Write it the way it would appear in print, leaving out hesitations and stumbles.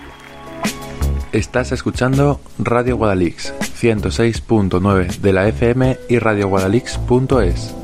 Estás escuchando Radio Guadalix 106.9 de la FM y radioguadalix.es.